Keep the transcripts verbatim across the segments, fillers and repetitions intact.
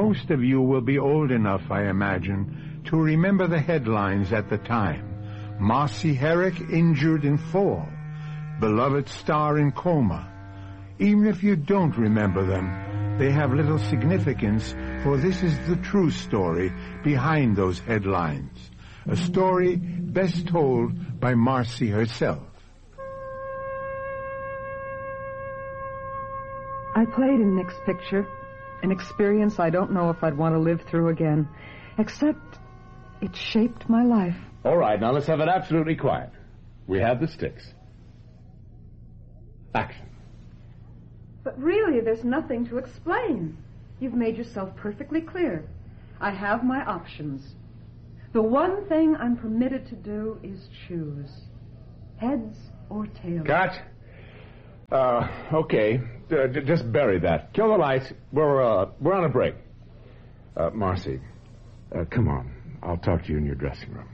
Most of you will be old enough, I imagine, to remember the headlines at the time. Marcy Herrick injured in fall. Beloved star in coma. Even if you don't remember them, they have little significance, for this is the true story behind those headlines. A story best told by Marcy herself. I played in Nick's picture, an experience I don't know if I'd want to live through again, except it shaped my life. All right, now let's have it absolutely quiet. We have the sticks. Action. But really, there's nothing to explain. You've made yourself perfectly clear. I have my options. The one thing I'm permitted to do is choose. Heads or tails. Cut. Uh, okay. Uh, j- just bury that. Kill the lights. We're, uh, we're on a break. Uh, Marcy, uh, come on. I'll talk to you in your dressing room.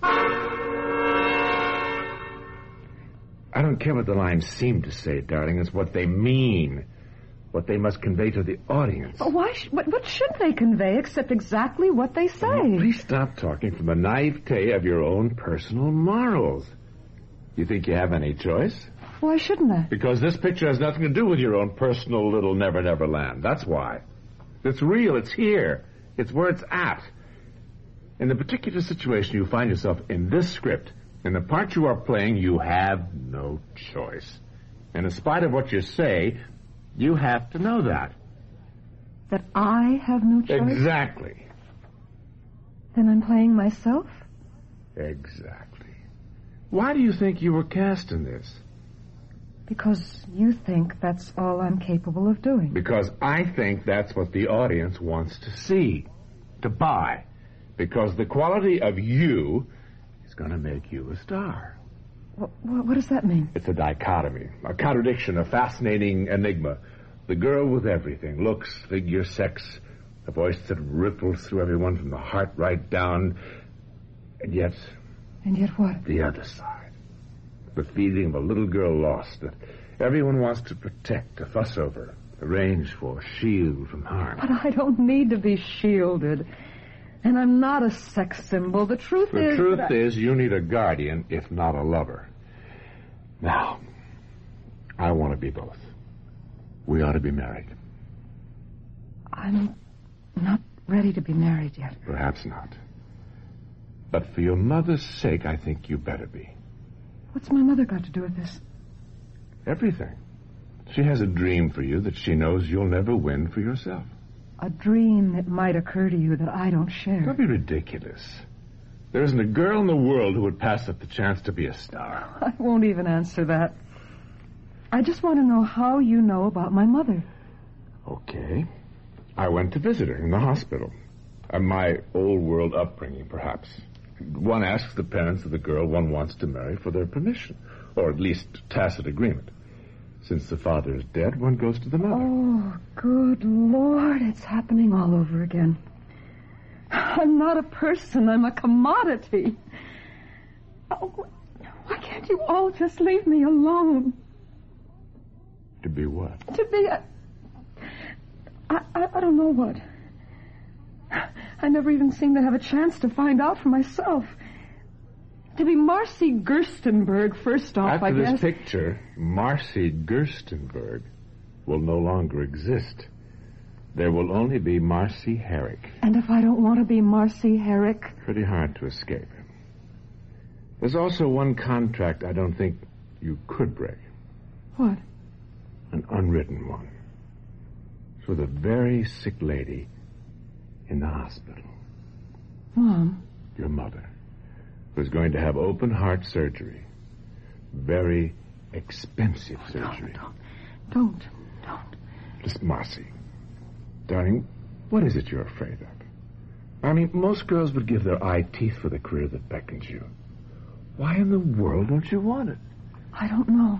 I don't care what the lines seem to say, darling. It's what they mean. What they must convey to the audience. But why? Sh- what, what should they convey except exactly what they say? Oh, please stop talking from the naivete of your own personal morals. You think you have any choice? Why shouldn't I? Because this picture has nothing to do with your own personal little Never Never Land. That's why. It's real. It's here. It's where it's at. In the particular situation you find yourself in this script, in the part you are playing, you have no choice. And in spite of what you say, you have to know that. That I have no choice? Exactly. Then I'm playing myself? Exactly. Why do you think you were cast in this? Because you think that's all I'm capable of doing. Because I think that's what the audience wants to see, to buy. Because the quality of you is going to make you a star. What, what does that mean? It's a dichotomy, a contradiction, a fascinating enigma. The girl with everything, looks, figure, sex, a voice that ripples through everyone from the heart right down. And yet... And yet what? The other side. The feeling of a little girl lost that everyone wants to protect, to fuss over, arrange for, shield from harm. But I don't need to be shielded. And I'm not a sex symbol. The truth the is... The truth I... is you need a guardian, if not a lover. Now, I want to be both. We ought to be married. I'm not ready to be married yet. Perhaps not. But for your mother's sake, I think you better be. What's my mother got to do with this? Everything. She has a dream for you that she knows you'll never win for yourself. A dream that might occur to you that I don't share. Don't be ridiculous. There isn't a girl in the world who would pass up the chance to be a star. I won't even answer that. I just want to know how you know about my mother. Okay. I went to visit her in the hospital. Uh, my old world upbringing, perhaps. One asks the parents of the girl one wants to marry for their permission, or at least tacit agreement. Since the father is dead, one goes to the mother. Oh, good Lord, it's happening all over again. I'm not a person, I'm a commodity. Oh, why can't you all just leave me alone? To be what? To be a... I, I, I don't know what. I never even seem to have a chance to find out for myself. To be Marcy Gerstenberg, first off, After I guess. After this picture, Marcy Gerstenberg will no longer exist. There will only be Marcy Herrick. And if I don't want to be Marcy Herrick? Pretty hard to escape. There's also one contract I don't think you could break. What? An unwritten one. It's with a very sick lady in the hospital. Mom? Your mother, who's going to have open heart surgery. Very expensive oh, surgery. Don't, don't, don't, don't. Just Marcy. Darling, what is it you're afraid of? I mean, most girls would give their eye teeth for the career that beckons you. Why in the world don't you want it? I don't know.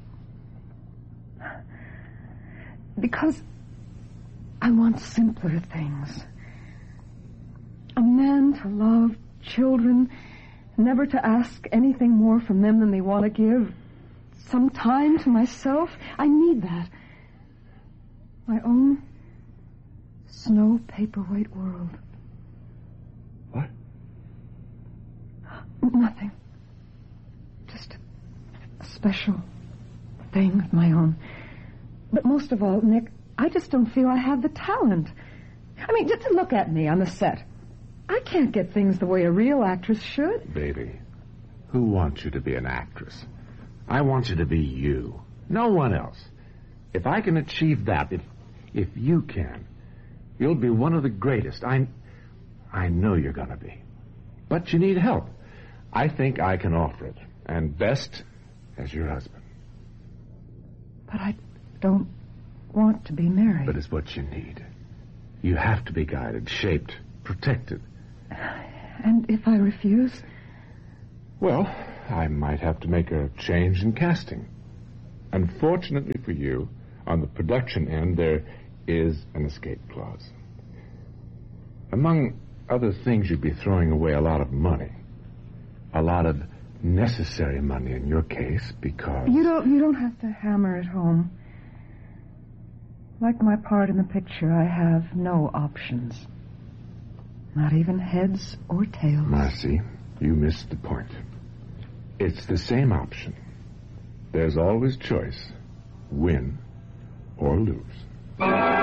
Because I want simpler things. A man to love, children, never to ask anything more from them than they want to give. Some time to myself. I need that. My own snow paperweight world. What? Nothing. Just a special thing of my own. But most of all, Nick, I just don't feel I have the talent. I mean, just to look at me on the set. I can't get things the way a real actress should. Baby, who wants you to be an actress? I want you to be you. No one else. If I can achieve that, if if you can, you'll be one of the greatest. I, I know you're going to be. But you need help. I think I can offer it. And best as your husband. But I don't want to be married. But it's what you need. You have to be guided, shaped, protected. And if I refuse? Well, I might have to make a change in casting. Unfortunately for you, on the production end, there is an escape clause. Among other things, you'd be throwing away a lot of money. A lot of necessary money in your case, because... You don't, you don't have to hammer it home. Like my part in the picture, I have no options. Not even heads or tails. Marcy, you missed the point. It's the same option. There's always choice. Win or lose.